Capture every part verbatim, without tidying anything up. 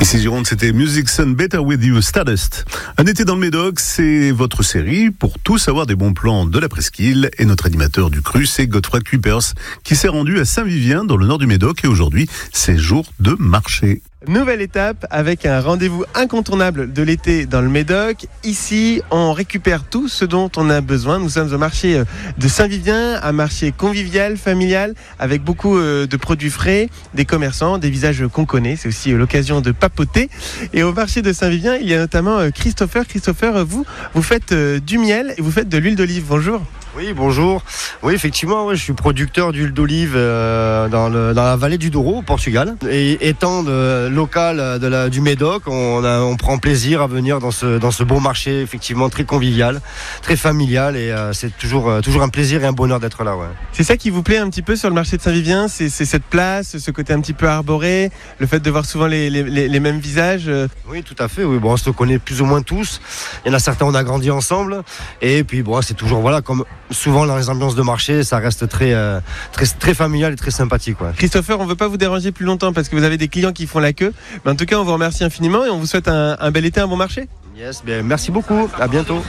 Ici Gironde, c'était Music Sound Better With You, Stardust. Un été dans le Médoc, c'est votre série pour tous avoir des bons plans de la presqu'île. Et notre animateur du cru, c'est Godefroy Cuypers, qui s'est rendu à Saint-Vivien, dans le nord du Médoc. Et aujourd'hui, c'est jour de marché. Nouvelle étape avec un rendez-vous incontournable de l'été dans le Médoc. Ici, on récupère tout ce dont on a besoin. Nous sommes au marché de Saint-Vivien, un marché convivial, familial, avec beaucoup de produits frais, des commerçants, des visages qu'on connaît. C'est aussi l'occasion de papoter. Et au marché de Saint-Vivien, il y a notamment Christopher. Christopher, vous, vous faites du miel et vous faites de l'huile d'olive. Bonjour. Oui, bonjour. Oui, effectivement, ouais, je suis producteur d'huile d'olive euh, dans, le, dans la vallée du Douro, au Portugal. Et étant de, local de la, du Médoc, on, a, on prend plaisir à venir dans ce, dans ce beau marché, effectivement, très convivial, très familial. Et euh, c'est toujours, euh, toujours un plaisir et un bonheur d'être là. Ouais. C'est ça qui vous plaît un petit peu sur le marché de Saint-Vivien, c'est, c'est cette place, ce côté un petit peu arboré, le fait de voir souvent les, les, les, les mêmes visages. euh... Oui, tout à fait. Oui. Bon, on se connaît plus ou moins tous. Il y en a certains, on a grandi ensemble. Et puis, bon, c'est toujours, voilà, comme souvent dans les ambiances de marché, ça reste très, euh, très, très familial et très sympathique. Ouais. Christopher, on ne veut pas vous déranger plus longtemps parce que vous avez des clients qui font la queue. Mais en tout cas, on vous remercie infiniment et on vous souhaite un, un bel été, un bon marché. Yes, bien, merci beaucoup. À bientôt.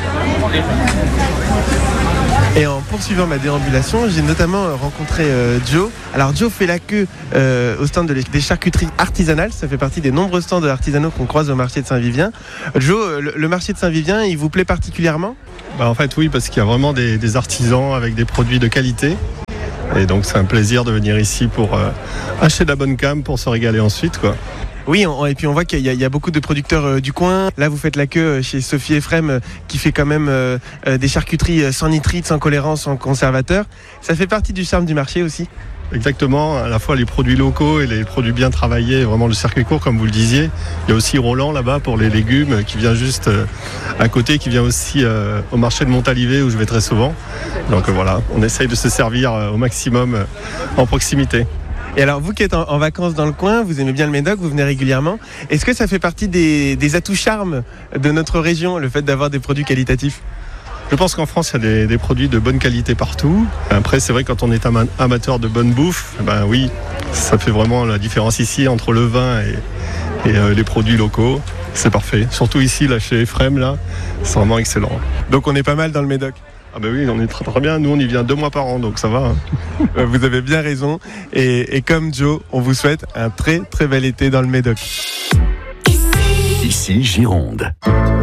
Et en poursuivant ma déambulation, j'ai notamment rencontré euh, Joe. Alors Joe fait la queue euh, au stand de les, des charcuteries artisanales. Ça fait partie des nombreux stands artisanaux qu'on croise au marché de Saint-Vivien. Joe, le, le marché de Saint-Vivien, il vous plaît particulièrement ? Bah en fait oui, parce qu'il y a vraiment des, des artisans avec des produits de qualité. Et donc c'est un plaisir de venir ici pour euh, acheter de la bonne cam pour se régaler ensuite, quoi. Oui, on, et puis on voit qu'il y a, il y a beaucoup de producteurs euh, du coin. Là, vous faites la queue chez Sophie Ephrem, euh, qui fait quand même euh, euh, des charcuteries sans nitrite, sans colorant, sans conservateur. Ça fait partie du charme du marché aussi. Exactement, à la fois les produits locaux et les produits bien travaillés, vraiment le circuit court comme vous le disiez. Il y a aussi Roland là-bas pour les légumes qui vient juste euh, à côté, qui vient aussi euh, au marché de Montalivet où je vais très souvent. Donc euh, voilà, on essaye de se servir euh, au maximum euh, en proximité. Et alors vous qui êtes en, en vacances dans le coin, vous aimez bien le Médoc, vous venez régulièrement. Est-ce que ça fait partie des, des atouts charmes de notre région, le fait d'avoir des produits qualitatifs ? Je pense qu'en France, il y a des, des produits de bonne qualité partout. Après, c'est vrai que quand on est ama- amateur de bonne bouffe, ben oui, ça fait vraiment la différence ici entre le vin et, et euh, les produits locaux. C'est parfait. Surtout ici, là, chez Ephrem, là, c'est vraiment excellent. Donc on est pas mal dans le Médoc. Ah ben oui, on est très très bien. Nous, on y vient deux mois par an, donc ça va. Hein. Vous avez bien raison. Et, et comme Joe, on vous souhaite un très très bel été dans le Médoc. Ici Gironde.